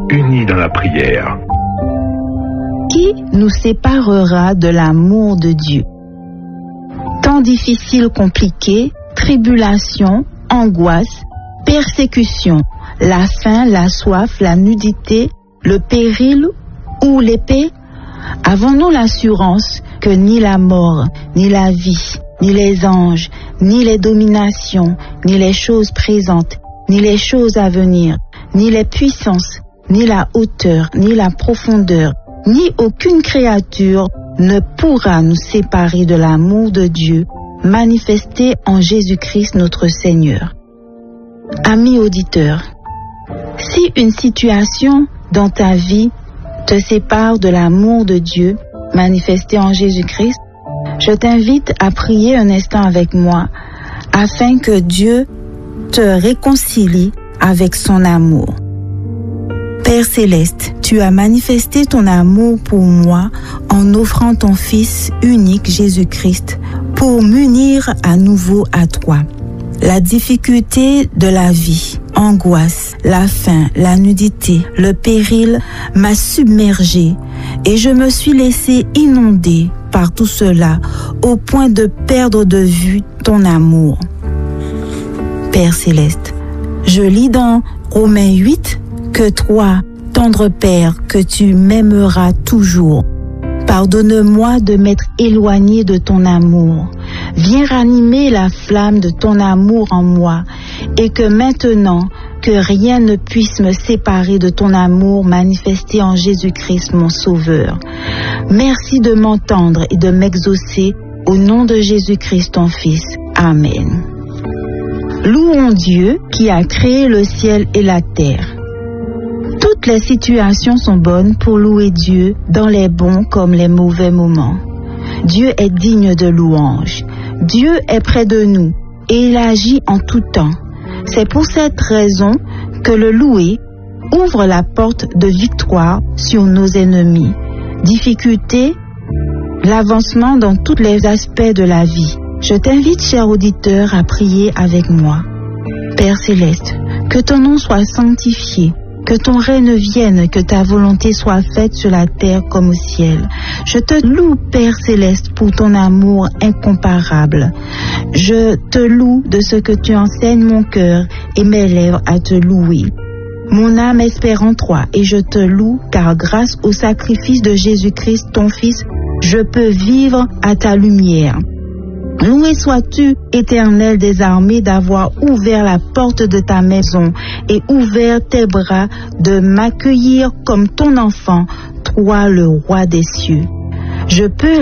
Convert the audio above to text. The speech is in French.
unis dans la prière. Qui nous séparera de l'amour de Dieu? Temps difficiles, compliqués, tribulations, angoisses, persécutions, la faim, la soif, la nudité, le péril ou l'épée? Avons-nous l'assurance que ni la mort, ni la vie, ni les anges, ni les dominations, ni les choses présentes, ni les choses à venir, ni les puissances, ni la hauteur, ni la profondeur, ni aucune créature ne pourra nous séparer de l'amour de Dieu manifesté en Jésus-Christ notre Seigneur? Amis auditeurs, si une situation dans ta vie te sépare de l'amour de Dieu manifesté en Jésus-Christ, je t'invite à prier un instant avec moi afin que Dieu te réconcilie avec son amour. Père céleste, tu as manifesté ton amour pour moi en offrant ton Fils unique Jésus-Christ pour m'unir à nouveau à toi. La difficulté de la vie, angoisse, la faim, la nudité, le péril m'a submergé et je me suis laissé inonder par tout cela au point de perdre de vue ton amour. Père céleste, je lis dans Romains 8 que toi, tendre Père, que tu m'aimeras toujours. Pardonne-moi de m'être éloigné de ton amour. Viens ranimer la flamme de ton amour en moi et que maintenant, que rien ne puisse me séparer de ton amour manifesté en Jésus-Christ mon Sauveur. Merci de m'entendre et de m'exaucer au nom de Jésus-Christ ton Fils. Amen. Louons Dieu qui a créé le ciel et la terre. Toutes les situations sont bonnes pour louer Dieu dans les bons comme les mauvais moments. Dieu est digne de louange. Dieu est près de nous et il agit en tout temps. C'est pour cette raison que le louer ouvre la porte de victoire sur nos ennemis. Difficulté, l'avancement dans tous les aspects de la vie. Je t'invite, cher auditeur, à prier avec moi. Père céleste, que ton nom soit sanctifié. Que ton règne vienne, que ta volonté soit faite sur la terre comme au ciel. Je te loue, Père céleste, pour ton amour incomparable. Je te loue de ce que tu enseignes mon cœur et mes lèvres à te louer. Mon âme espère en toi et je te loue car grâce au sacrifice de Jésus-Christ, ton Fils, je peux vivre à ta lumière. Loué sois-tu, Éternel des armées, d'avoir ouvert la porte de ta maison et ouvert tes bras de m'accueillir comme ton enfant, toi le roi des cieux. Je peux